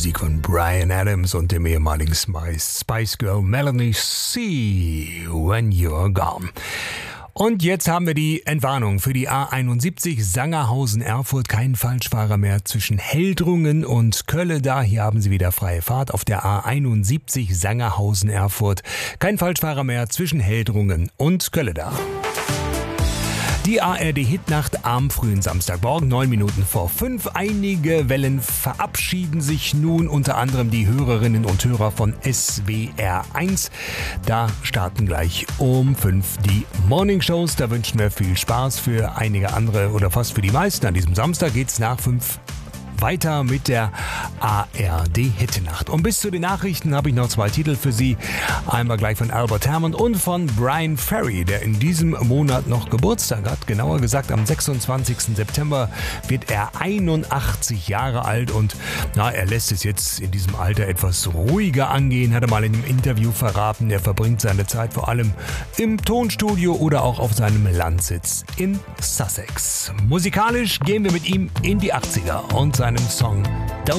Musik von Bryan Adams und dem ehemaligen Spice Girl Melanie C. When You're Gone. Und jetzt haben wir die Entwarnung für die A71 Sangerhausen-Erfurt. Kein Falschfahrer mehr zwischen Heldrungen und Kölleda. Hier haben Sie wieder freie Fahrt auf der A71 Sangerhausen-Erfurt. Kein Falschfahrer mehr zwischen Heldrungen und Kölleda. Die ARD-Hitnacht am frühen Samstagmorgen, 9 Minuten vor 5. Einige Wellen verabschieden sich nun, unter anderem die Hörerinnen und Hörer von SWR 1. Da starten gleich um 5 die Morningshows. Da wünschen wir viel Spaß für einige andere oder fast für die meisten. An diesem Samstag geht's nach 5 weiter mit der ARD-Hitnacht. Und bis zu den Nachrichten habe ich noch 2 Titel für Sie. Einmal gleich von Albert Hammond und von Bryan Ferry, der in diesem Monat noch Geburtstag hat. Genauer gesagt, am 26. September wird er 81 Jahre alt und er lässt es jetzt in diesem Alter etwas ruhiger angehen, hat er mal in einem Interview verraten. Er verbringt seine Zeit vor allem im Tonstudio oder auch auf seinem Landsitz in Sussex. Musikalisch gehen wir mit ihm in die 80er und seinem Song Don't